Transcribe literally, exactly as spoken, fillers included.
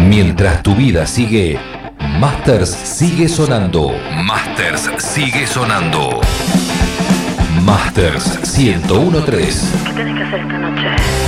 Mientras tu vida sigue, Masters sigue sonando. Masters sigue sonando. Masters ciento uno punto tres. ¿Qué tenés que hacer esta noche?